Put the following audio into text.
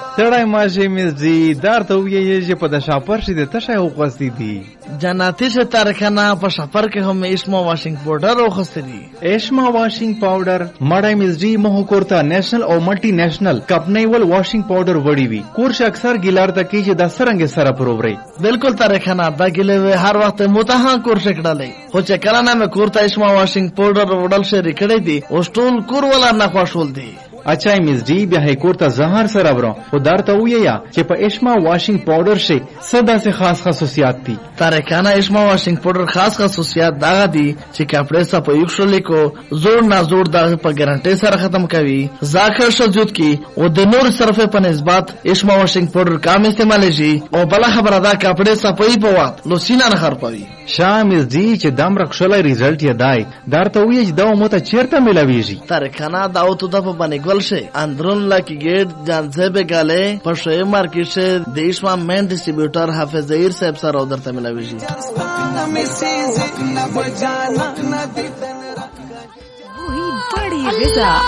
سړی ماشي مزدي دار ته ویې چې په د شاپر شي د تشه وغوستې دي جناتی سے تارخانه په شاپر کې هم اشما واشنګ پاوډر وغوستې دي. اشما واشنګ پاوډر مړی مزدي مهو کورته نېشنل او ملټي نېشنل کپنیول واشنګ پاوډر وړي وي کورش اکثر ګیلار ته کې چې د سرنګ سره پرووري بالکل تارخانه دا ګلې هر وخت متها کورش کړلې خو چې کله نه مې کورته اشما واشنګ پاوډر وړل شي ریکړې دي او ټول کور ولا نه خوشول دي. اچھا مزدی بیا هیکور ته زهر سره ورو او درته ویا چې په اشما واشنګ پاوډر شي صدا سے خاص خصوصیات دي. تارکانه اشما واشنګ پاوډر خاص خصوصیات دا دي چې کپڑے صفه یوښلې کو زور نه زور دا په ګارانټي سره ختم کوي ذاکر شجود کی او د نور صرفه په نسبت اشما واشنګ پاوډر کم استعمال شي او بل خبره دا کپڑے صفه په وخت لو سینا نه خر پوي. شامل دی چې دم رخصله ریزلټ یې دای درته وی چې دا مو ته چیرته ملاويږي. تارکانه دا او ته په باندې ولشه اندرون لاکی گیٹ جانزیب گالے پشوی مارکیٹ سے دیشما مین ڈسٹریبیوٹر حافظ ظہیر صاحب سر ادھر تملاویجی بڑی غذا